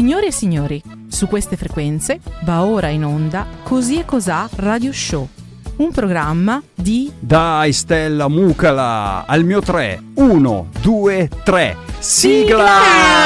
Signore e signori, su queste frequenze va ora in onda Così e Cosà Radio Show, un programma di... Dai Stella Mucala, al mio 3, 1, 2, 3, sigla!